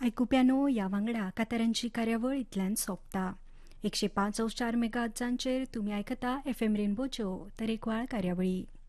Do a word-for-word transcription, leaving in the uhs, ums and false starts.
आयकुप्यानो ह्या वांगडा कांतारांची कार्यावळ इतल्यान सोंपता. एकशे पांच चार मेगाहर्ट्झांचेर तुमी आयकता एफ एम रेनबोच्यो तरेकवार कार्यावळी.